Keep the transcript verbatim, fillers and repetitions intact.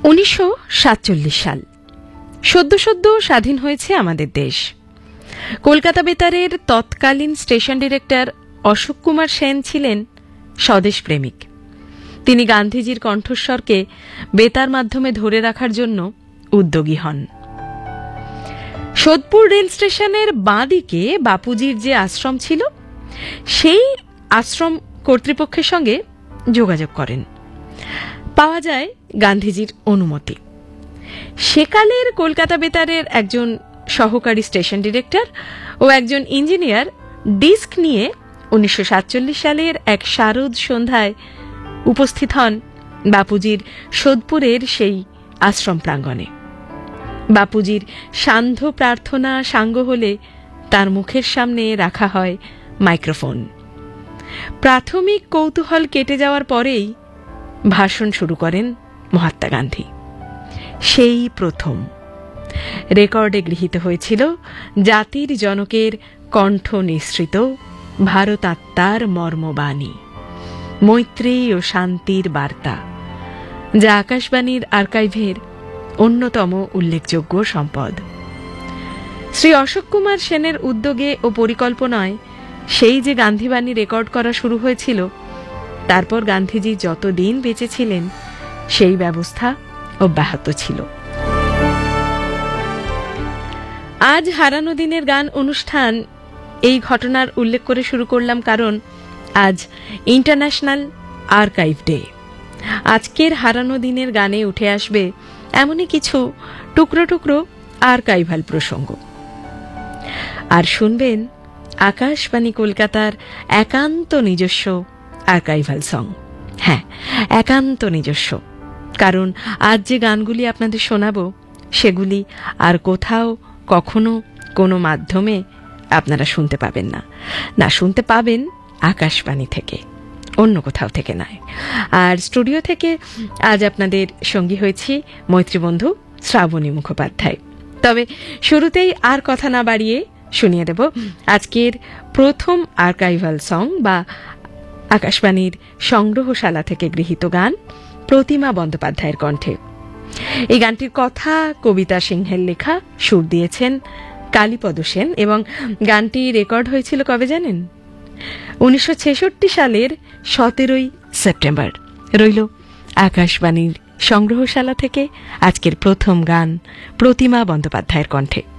উনিশশো সাতচল্লিশ সাল, সদ্য সদ্য স্বাধীন হয়েছে আমাদের দেশ। কলকাতা বেতারের তৎকালীন স্টেশন ডিরেক্টর অশোক কুমার সেন ছিলেন স্বদেশ প্রেমিক। তিনি গান্ধীজির কণ্ঠস্বরকে বেতার মাধ্যমে ধরে রাখার জন্য উদ্যোগী হন। সোদপুর রেল স্টেশনের বাঁদিকে বাপুজির যে আশ্রম ছিল, সেই আশ্রম কর্তৃপক্ষের সঙ্গে যোগাযোগ করেন। পাওয়া যায় গান্ধীজির অনুমতি। সেকালের কলকাতা বেতারের একজন সহকারী স্টেশন ডিরেক্টর ও একজন ইঞ্জিনিয়ার ডিস্ক নিয়ে উনিশশো সাতচল্লিশ সালের এক শারদ সন্ধ্যায় উপস্থিত হন বাপুজির সোদপুরের সেই আশ্রম প্রাঙ্গণে। বাপুজির সান্ধ্য প্রার্থনা সাঙ্গ হলে তার মুখের সামনে রাখা হয় মাইক্রোফোন। প্রাথমিক কৌতূহল কেটে যাওয়ার পরেই ভাষণ শুরু করেন মহাত্মা গান্ধী। সেই প্রথম রেকর্ডে গৃহীত হয়েছিল জাতির জনকের কণ্ঠ নিঃসৃত ভারত আত্মার মর্মবাণী, মৈত্রী ও শান্তির বার্তা, যা আকাশবাণীর আর্কাইভের অন্যতম উল্লেখযোগ্য সম্পদ। শ্রী অশোক কুমার সেনের উদ্যোগে ও পরিকল্পনায় সেই যে গান্ধীবাণী রেকর্ড করা শুরু হয়েছিল, তারপর গান্ধীজি যতদিন বেঁচে ছিলেন সেই ব্যবস্থা অব্যাহত ছিল। আজ হারানো দিনের গান অনুষ্ঠান এই ঘটনার উল্লেখ করে শুরু করলাম, কারণ আজ ইন্টারন্যাশনাল আর্কাইভ ডে। আজকের হারানো দিনের গানে উঠে আসবে এমনই কিছু টুকরো টুকরো আর্কাইভাল প্রসঙ্গ। আর শুনবেন আকাশবাণী কলকাতার একান্ত নিজস্ব আর্কাইভাল সং। হ্যাঁ, একান্ত নিজস্ব, কারণ আজ যে গানগুলি আপনাদের শোনাবো সেগুলি আর কোথাও কখনো কোনো মাধ্যমে আপনারা শুনতে পাবেন না। না, শুনতে পাবেন আকাশবাণী থেকে, অন্য কোথাও থেকে নয়। আর স্টুডিও থেকে আজ আপনাদের সঙ্গী হয়েছি মৈত্রীবন্ধু শ্রাবণী মুখোপাধ্যায়। তবে শুরুতেই আর কথা না বাড়িয়ে শুনিয়ে দেব আজকের প্রথম আর্কাইভাল সং বা আকাশবাণীর সংগ্রহশালা থেকে গৃহীত গান প্রতিমা বন্দ্যোপাধ্যায়ের কণ্ঠে। এই গানটির কথা কবিতা সিংহের লেখা, সুর দিয়েছেন কালীপদ সেন, এবং গানটি রেকর্ড হয়েছিল কবে জানেন? উনিশশো ছেষট্টি সালের সতেরোই সেপ্টেম্বর। রইল আকাশবাণীর সংগ্রহশালা থেকে আজকের প্রথম গান প্রতিমা বন্দ্যোপাধ্যায়ের কণ্ঠে।